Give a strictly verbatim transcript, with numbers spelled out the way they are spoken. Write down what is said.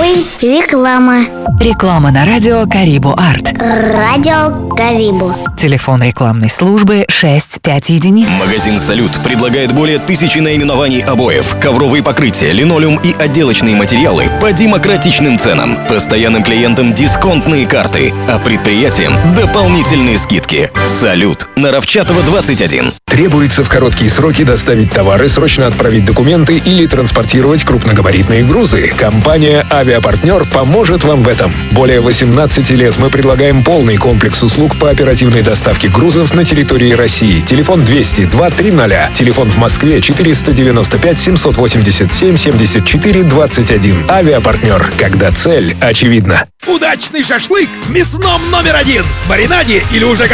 Ой, реклама. Реклама на радио Карибу Арт. Радио Карибу. Телефон рекламной службы шесть пять единиц. Магазин «Салют» предлагает более тысячи наименований обоев, ковровые покрытия, линолеум и отделочные материалы по демократичным ценам. Постоянным клиентам дисконтные карты, а предприятиям дополнительные скидки. «Салют» на Ровчатова, двадцать один. Требуется в короткие сроки доставить товары, срочно отправить документы или транспортировать крупногабаритные грузы. Компания «Авиапартнер» поможет вам в этом. Более восемнадцати лет мы предлагаем полный комплекс услуг по оперативной доставке грузов на территории России. Телефон двести два триста. Телефон в Москве четыреста девяносто пять семьсот восемьдесят семь семьдесят четыре двадцать один. «Авиапартнер». Когда цель очевидна. Удачный шашлык в мясном номер один. В маринаде или уже готов.